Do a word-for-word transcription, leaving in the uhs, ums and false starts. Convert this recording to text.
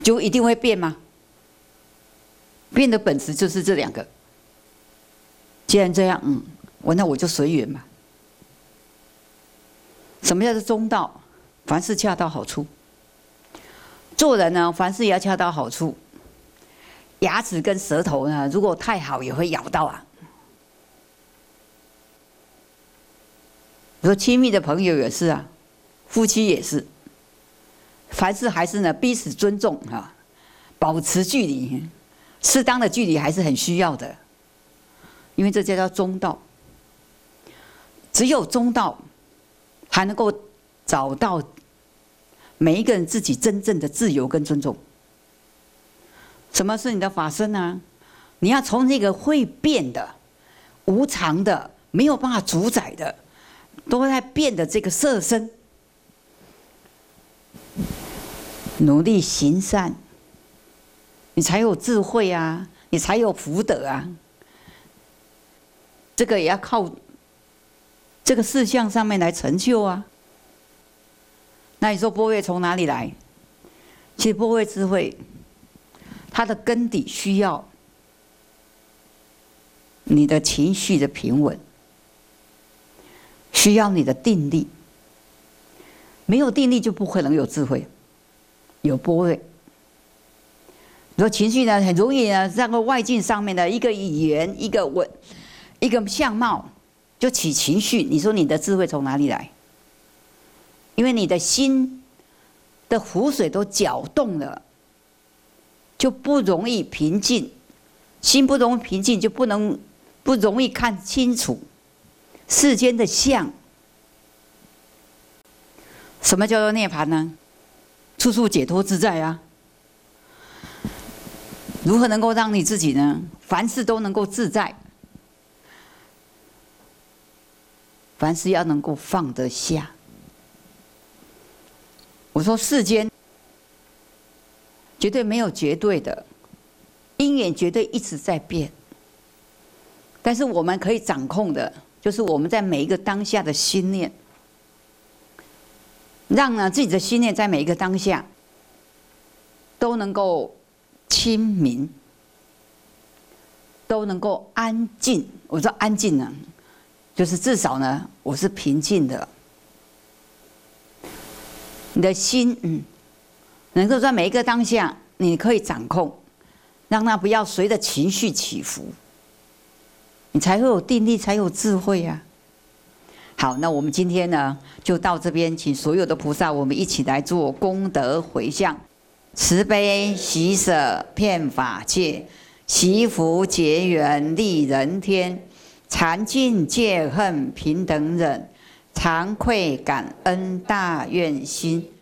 就一定会变吗？变的本质就是这两个。既然这样，嗯，我那我就随缘嘛。什么叫做中道？凡事恰到好处。做人呢，凡事也要恰到好处。牙齿跟舌头呢，如果太好，也会咬到啊。你说亲密的朋友也是啊，夫妻也是。凡事还是呢，彼此尊重啊，保持距离，适当的距离还是很需要的，因为这叫做中道。只有中道，才能够找到每一个人自己真正的自由跟尊重。什么是你的法身呢？你要从那个会变的、无常的、没有办法主宰的，都在变的这个色身。努力行善，你才有智慧啊，你才有福德啊。这个也要靠这个事项上面来成就啊。那你说般若从哪里来？其实般若智慧，它的根底需要你的情绪的平稳，需要你的定力。没有定力就不可能有智慧。有般若，你说情绪呢，很容易呢，在个外境上面的一个语言、一个文、一个相貌，就起情绪。你说你的智慧从哪里来？因为你的心的湖水都搅动了，就不容易平静。心不容易平静，就不能不容易看清楚世间的相。什么叫做涅槃呢？处处解脱自在啊！如何能够让你自己呢？凡事都能够自在，凡事要能够放得下。我说世间绝对没有绝对的，因缘绝对一直在变，但是我们可以掌控的，就是我们在每一个当下的心念。让呢自己的心念在每一个当下都能够清明，都能够安静。我说安静呢，就是至少呢我是平静的。你的心，嗯，能够在每一个当下，你可以掌控，让它不要随着情绪起伏，你才会有定力，才有智慧啊。好，那我们今天呢就到这边，请所有的菩萨，我们一起来做功德回向，慈悲喜舍遍法界，祈福结缘利人天，禅净戒恨平等忍，惭愧感恩大愿心。